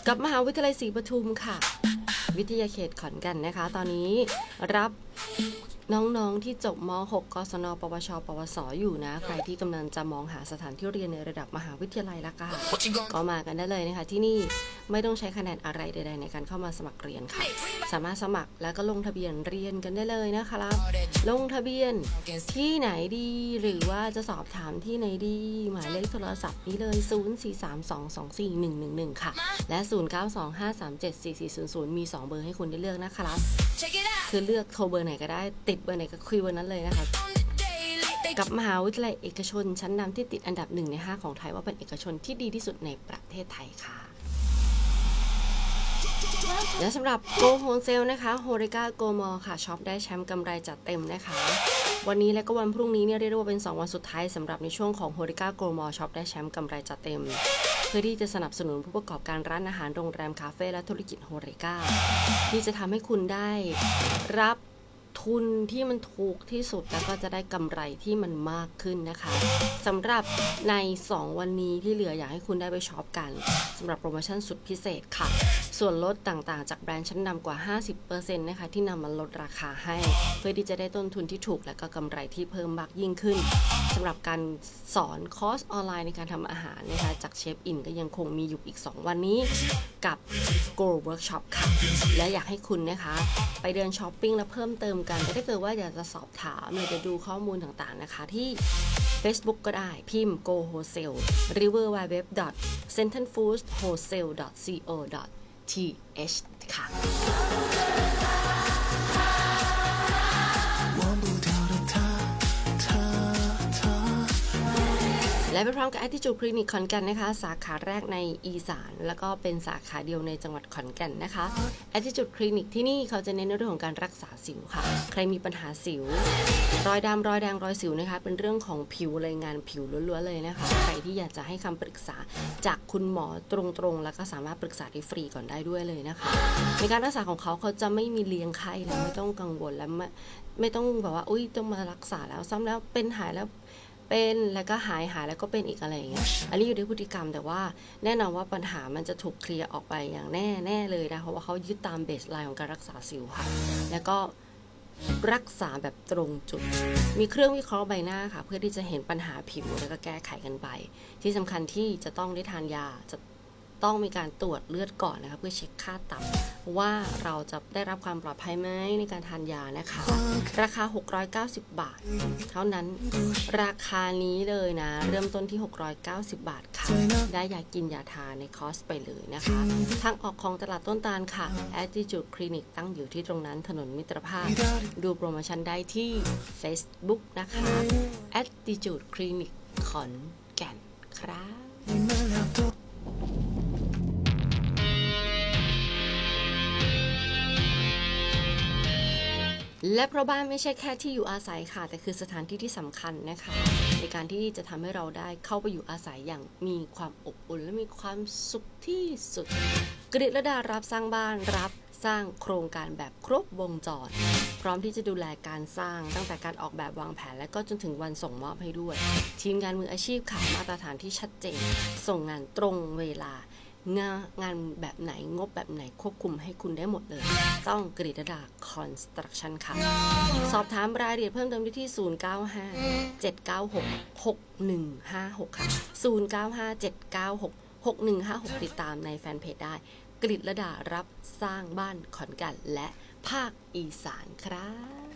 กับมหาวิทยาลัยศรีปทุมค่ะวิทยาเขตขอนแก่นนะคะตอนนี้รับน้องๆที่จบม.6 กศน.ปวช.ปวส.อยู่นะใครที่กำลังจะมองหาสถานที่เรียนในระดับมหาวิทยาลัยละค่ะก็มากันได้เลยนะคะที่นี่ไม่ต้องใช้คะแนนอะไรใดๆในการเข้ามาสมัครเรียนค่ะสามารถสมัครแล้วก็ลงทะเบียนเรียนกันได้เลยนะคะลงทะเบียนที่ไหนดีหรือว่าจะสอบถามที่ไหนดีหมายเลขโทรศัพท์นี้เลย 0432241111 ค่ะและ 0925374400 มี 2 เบอร์ให้คุณได้เลือกนะคะคือเลือกโทรเบอร์ไหนก็ได้ติดเบอร์ไหนก็คุยเบอร์นั้นเลยนะคะกับมหาวิทยาลัยเอกชนชั้นนำที่ติดอันดับ1ใน5ของไทยว่าเป็นเอกชนที่ดีที่สุดในประเทศไทยค่ะและสำหรับ Go Wholesale นะคะ Horeca Go Mall ค่ะช็อปได้แชมป์กำไรจัดเต็มนะคะวันนี้และก็วันพรุ่งนี้เนี่ยเรียกได้ว่าเป็น2วันสุดท้ายสำหรับในช่วงของ Horeca Go Mall ช็อปได้แชมป์กำไรจัดเต็มเพื่อที่จะสนับสนุนผู้ประกอบการร้านอาหารโรงแรมคาเฟ่และธุรกิจ Horeca ที่จะทำให้คุณได้รับทุนที่มันถูกที่สุดแล้วก็จะได้กำไรที่มันมากขึ้นนะคะสำหรับใน2วันนี้ที่เหลืออยากให้คุณได้ไปช็อปกันสำหรับโปรโมชั่นสุดพิเศษค่ะส่วนลดต่างๆจากแบรนด์ชั้นนำกว่า 50% นะคะที่นำมาลดราคาให้เพื่อที่จะได้ต้นทุนที่ถูกและก็กำไรที่เพิ่มมากยิ่งขึ้นสำหรับการสอนคอร์สออนไลน์ในการทำอาหารนะคะจากเชฟอินก็ยังคงมีอยู่อีก2วันนี้กับ Go Workshop ค่ะและอยากให้คุณนะคะไปเดินช้อปปิ้งและเพิ่มเติมกันถ้าเกิดว่าอยากจะสอบถามหรือจะดูข้อมูลต่างๆนะคะที่ Facebook ก็ได้พิมพ์ Go Wholesale www.centerfoodwholesale.co.th ค่ะและไปพร้อมกับ Attitude Clinic ขอนแก่นนะคะสาขาแรกในอีสานแล้วก็เป็นสาขาเดียวในจังหวัดขอนแก่นนะคะ Attitude Clinic ที่นี่เขาจะเน้นในเรื่องของการรักษาสิวค่ะใครมีปัญหาสิวรอยดำรอยแดงรอยสิวนะคะเป็นเรื่องของผิวเลยงานผิวล้วนๆเลยนะคะใครที่อยากจะให้คำปรึกษาจากคุณหมอตรงๆแล้วก็สามารถปรึกษาได้ฟรีก่อนได้ด้วยเลยนะคะในการรักษาของเขาจะไม่มีเลี้ยงไข้และไม่ต้องกังวลและไม่ต้องแบบว่าอุ้ยต้องมารักษาแล้วซ้ำแล้วเป็นหายแล้วเป็นแล้วก็หายแล้วก็เป็นอีกอะไรอย่างเงี้ยอันนี้อยู่ที่พฤติกรรมแต่ว่าแน่นอนว่าปัญหามันจะถูกเคลียร์ออกไปอย่างแน่เลยนะเพราะว่าเขายึดตามเบสไลน์ของการรักษาสิวค่ะแล้วก็รักษาแบบตรงจุดมีเครื่องวิเคราะห์ใบหน้าค่ะเพื่อที่จะเห็นปัญหาผิวแล้วก็แก้ไขกันไปที่สำคัญที่จะต้องได้ทานยาจะต้องมีการตรวจเลือดก่อนนะคะเพื่อเช็คค่าตับว่าเราจะได้รับความปลอดภัยไหมในการทานยานะคะราคา690 บาทเท่านั้นราคานี้เลยนะเริ่มต้นที่690 บาทค่ะได้ยากินยาทานในคอร์สไปเลยนะคะทางออกของตลาดต้นตาลค่ะ Attitude Clinic ตั้งอยู่ที่ตรงนั้นถนนมิตรภาพดูโปรโมชั่นได้ที่ Facebook นะคะ Attitude Clinic ขอนแก่นครับและเพราะบ้านไม่ใช่แค่ที่อยู่อาศัยค่ะแต่คือสถานที่ที่สำคัญนะคะในการที่จะทำให้เราได้เข้าไปอยู่อาศัยอย่างมีความอบอุ่นและมีความสุขที่สุดกฤษฎารับสร้างบ้านรับสร้างโครงการแบบครบวงจรพร้อมที่จะดูแลการสร้างตั้งแต่การออกแบบวางแผนและก็จนถึงวันส่งมอบให้ด้วยทีมงานมืออาชีพค่ะมาตรฐานที่ชัดเจนส่งงานตรงเวลางานแบบไหนงบแบบไหนควบคุมให้คุณได้หมดเลยต้องกฤษฎาคอนสตรักชั่นค่ะสอบถามรายละเอียดเพิ่มเติมที่0957966156ค่ะ0957966156ติดตามในแฟนเพจได้กฤษฎารับสร้างบ้านขอนแก่นและภาคอีสานครับ